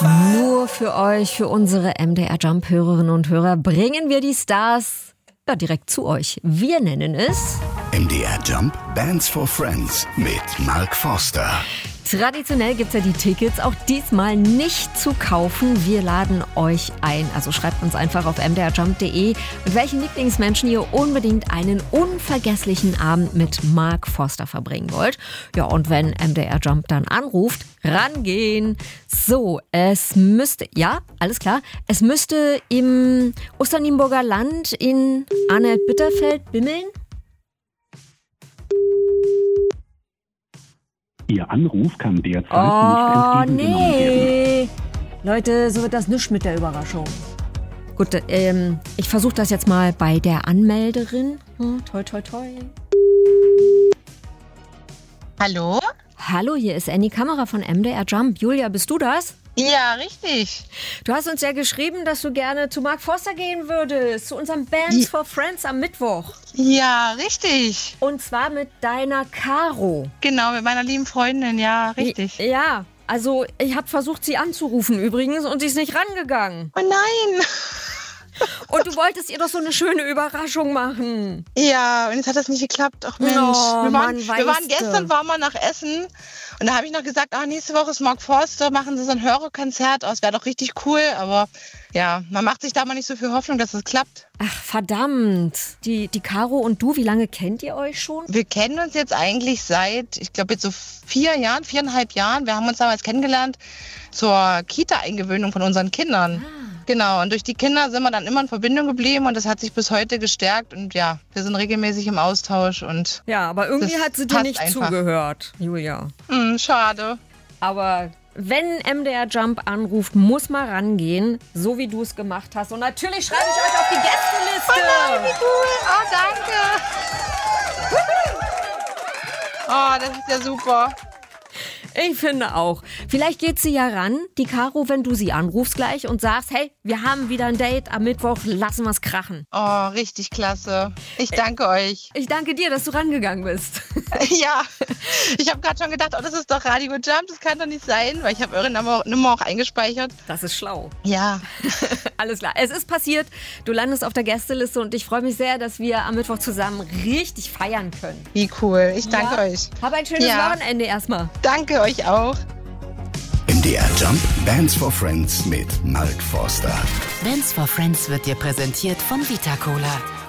Nur für euch, für unsere MDR Jump-Hörerinnen und Hörer, bringen wir die Stars direkt zu euch. Wir nennen es MDR Jump Bands for Friends mit Mark Forster. Traditionell gibt es ja die Tickets auch diesmal nicht zu kaufen. Wir laden euch ein. Also schreibt uns einfach auf mdrjump.de, mit welchen Lieblingsmenschen ihr unbedingt einen unvergesslichen Abend mit Mark Forster verbringen wollt. Ja, und wenn MDR Jump dann anruft, rangehen. So, es müsste im Osternimburger Land in Arnelt-Bitterfeld bimmeln. Ihr Anruf kann derzeit nicht entgegengenommen werden. Leute, so wird das nicht mit der Überraschung. Gut, ich versuche das jetzt mal bei der Anmelderin. Toi, toi, toi. Hallo? Hallo, hier ist Annie Kammerer von MDR Jump. Julia, bist du das? Ja, richtig. Du hast uns ja geschrieben, dass du gerne zu Mark Forster gehen würdest, zu unserem Bands for Friends am Mittwoch. Ja, richtig. Und zwar mit deiner Caro. Genau, mit meiner lieben Freundin, ja, richtig. Ja, also ich habe versucht, sie anzurufen übrigens und sie ist nicht rangegangen. Oh nein. Und du wolltest ihr doch so eine schöne Überraschung machen. Ja, und jetzt hat das nicht geklappt. Ach Mensch, wir waren gestern nach Essen und da habe ich noch gesagt, nächste Woche ist Mark Forster, machen sie so ein Hörerkonzert aus, wäre doch richtig cool, aber ja, man macht sich da mal nicht so viel Hoffnung, dass es klappt. Ach verdammt, die Caro und du, wie lange kennt ihr euch schon? Wir kennen uns jetzt eigentlich seit, ich glaube jetzt so 4,5 Jahren. Wir haben uns damals kennengelernt zur Kita-Eingewöhnung von unseren Kindern. Genau, und durch die Kinder sind wir dann immer in Verbindung geblieben und das hat sich bis heute gestärkt und ja, wir sind regelmäßig im Austausch und ja, aber irgendwie hat sie dir nicht einfach zugehört, Julia. Schade. Aber wenn MDR Jump anruft, muss mal rangehen, so wie du es gemacht hast. Und natürlich schreibe ich euch auf die Gästeliste. Oh nein, wie cool. Oh, danke. Oh, das ist ja super. Ich finde auch. Vielleicht geht sie ja ran, die Caro, wenn du sie anrufst gleich und sagst, hey, wir haben wieder ein Date am Mittwoch, lassen wir's krachen. Oh, richtig klasse. Ich danke euch. Ich danke dir, dass du rangegangen bist. Ja, ich habe gerade schon gedacht, das ist doch Radio Jump, das kann doch nicht sein, weil ich habe eure Nummer auch eingespeichert. Das ist schlau. Ja. Alles klar, es ist passiert. Du landest auf der Gästeliste und ich freue mich sehr, dass wir am Mittwoch zusammen richtig feiern können. Wie cool. Ich danke euch. Hab ein schönes Wochenende erstmal. Danke euch auch. MDR Jump Bands for Friends mit Mark Forster. Bands for Friends wird dir präsentiert von Vita Cola.